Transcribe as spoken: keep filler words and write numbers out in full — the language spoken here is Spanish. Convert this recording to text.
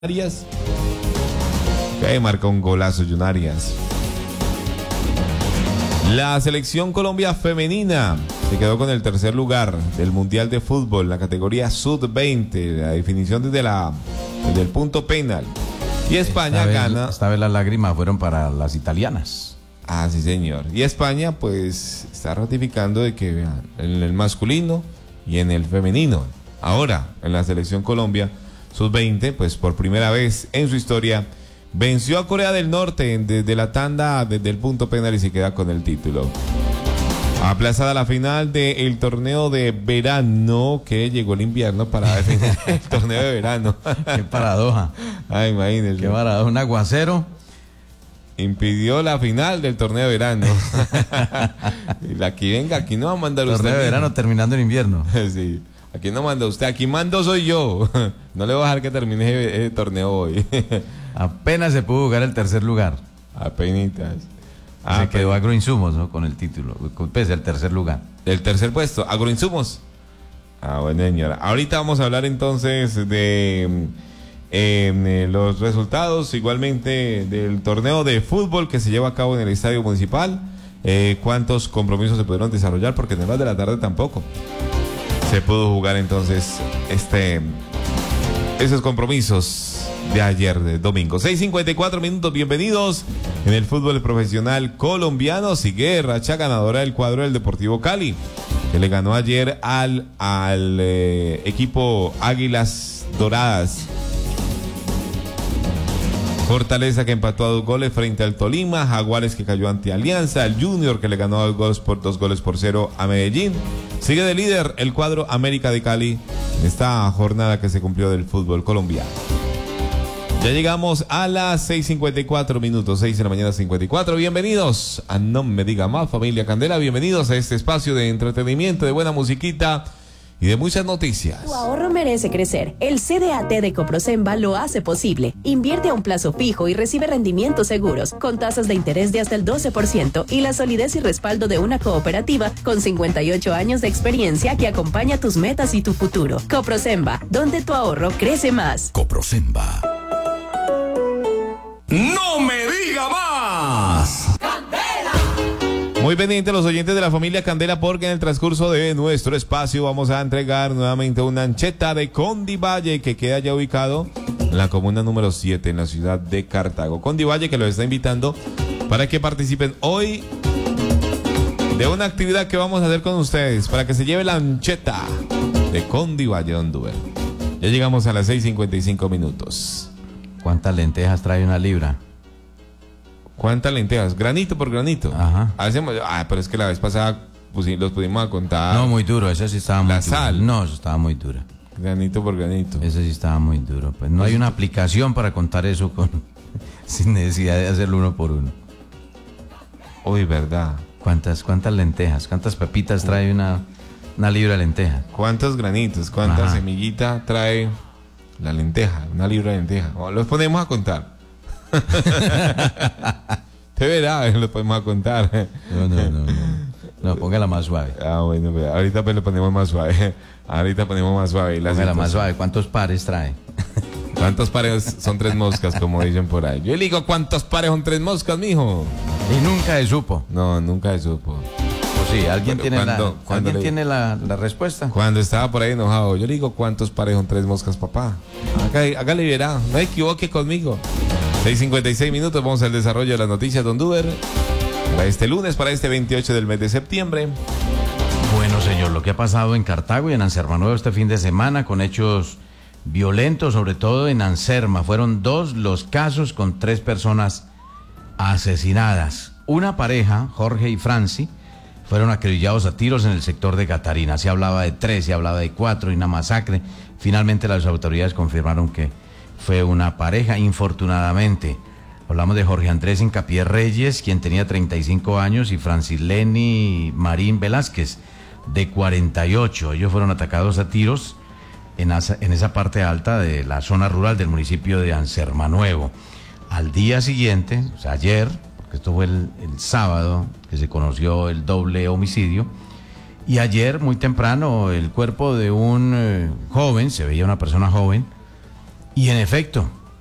Arias, que marca un golazo Jun Arias. La selección Colombia femenina se quedó con el tercer lugar del Mundial de Fútbol, la categoría sub veinte, la definición desde, la, desde el punto penal. Y España esta gana. Vez, esta vez las lágrimas fueron para las italianas. Ah, sí, señor. Y España, pues, está ratificando de que vean, en el masculino y en el femenino. Ahora, en la selección Colombia sub veinte, pues por primera vez en su historia, venció a Corea del Norte desde la tanda, desde el punto penal, y se queda con el título. Aplazada la final del torneo de verano, que llegó el invierno para definir el torneo de verano. Qué paradoja. Ay, imagínense. Qué paradoja, un aguacero impidió la final del torneo de verano. Y aquí venga, aquí no va a mandar torneo usted. Torneo de verano mismo. Terminando en invierno. Sí. Aquí no manda usted, aquí mando soy yo. No le voy a dejar que termine ese, ese torneo hoy. Apenas se pudo jugar el tercer lugar. Apenitas. Se quedó Agroinsumos, ¿no? Con el título, pese al tercer lugar. El tercer puesto, Agroinsumos. Ah, bueno, señora. Ahorita vamos a hablar entonces de eh, los resultados, igualmente del torneo de fútbol que se lleva a cabo en el Estadio Municipal. Eh, cuántos compromisos se pudieron desarrollar, porque en horas de la tarde tampoco se pudo jugar entonces este esos compromisos de ayer, de domingo. seis cincuenta y cuatro minutos, bienvenidos. En el fútbol profesional colombiano sigue racha ganadora del cuadro del Deportivo Cali, que le ganó ayer al, al eh, equipo Águilas Doradas. Fortaleza, que empató a dos goles frente al Tolima. Jaguares, que cayó ante Alianza. El Junior, que le ganó dos goles por, dos goles por cero a Medellín. Sigue de líder el cuadro América de Cali en esta jornada que se cumplió del fútbol colombiano. Ya llegamos a las seis cincuenta y cuatro minutos, seis de la mañana cincuenta y cuatro. Bienvenidos a No Me Diga Más, familia Candela. Bienvenidos a este espacio de entretenimiento, de buena musiquita y de muchas noticias. Tu ahorro merece crecer. El C D A T de Coprosemba lo hace posible. Invierte a un plazo fijo y recibe rendimientos seguros, con tasas de interés de hasta el doce por ciento y la solidez y respaldo de una cooperativa con cincuenta y ocho años de experiencia que acompaña tus metas y tu futuro. Coprosemba, donde tu ahorro crece más. Coprosemba. ¡No me diga más! Muy pendientes los oyentes de la familia Candela, porque en el transcurso de nuestro espacio vamos a entregar nuevamente una ancheta de Condivalle, que queda ya ubicado en la comuna número siete, en la ciudad de Cartago. Condivalle, que los está invitando para que participen hoy de una actividad que vamos a hacer con ustedes, para que se lleve la ancheta de Condivalle, don Duer. Ya llegamos a las seis cincuenta y cinco minutos. ¿Cuántas lentejas trae una libra? ¿Cuántas lentejas? Granito por granito. Ajá. Hacemos, ah, pero es que la vez pasada pues, los pudimos contar. No, muy duro, ese sí estaba muy La duro. sal. No, eso estaba muy duro. Granito por granito. Ese sí estaba muy duro. Pues no hay una aplicación para contar eso con sin necesidad de hacerlo uno por uno. Uy, verdad. ¿Cuántas, cuántas lentejas? ¿Cuántas pepitas trae una, una libra de lenteja? ¿Cuántos granitos? ¿Cuánta Ajá. semillita trae la lenteja? Una libra de lenteja. O los ponemos a contar. Te verá, los podemos a contar. No, no, no, no. No, póngala más suave. Ah, bueno, pues, ahorita pues lo ponemos más suave. Ahorita ponemos más suave. La Póngala más situación. suave. ¿Cuántos pares trae? ¿Cuántos pares son tres moscas, como dicen por ahí? Yo le digo, ¿cuántos pares son tres moscas, mijo? Y nunca se supo. No, nunca se supo. Pues sí, ¿alguien Pero tiene, cuando- la, cuando ¿alguien le- tiene la, la respuesta? Cuando estaba por ahí enojado, yo le digo, ¿cuántos pares son tres moscas, papá? Hágale, hágale verá, no se equivoque conmigo. seis cincuenta y seis minutos, vamos al desarrollo de las noticias, don Duber. Para este lunes, para este veintiocho del mes de septiembre. Bueno, señor, lo que ha pasado en Cartago y en Anserma Nuevo este fin de semana, con hechos violentos, sobre todo en Anserma. Fueron dos los casos con tres personas asesinadas. Una pareja, Jorge y Franci, fueron acribillados a tiros en el sector de Catarina. Se hablaba de tres, se hablaba de cuatro y una masacre. Finalmente las autoridades confirmaron que fue una pareja, infortunadamente. Hablamos de Jorge Andrés Incapié Reyes, quien tenía treinta y cinco años, y Francileni Marín Velázquez, de cuarenta y ocho. Ellos fueron atacados a tiros en esa, en esa parte alta de la zona rural del municipio de Anserma Nuevo. Al día siguiente, o sea, ayer, porque esto fue el, el sábado que se conoció el doble homicidio, y ayer muy temprano el cuerpo de un eh, joven, se veía una persona joven, y en efecto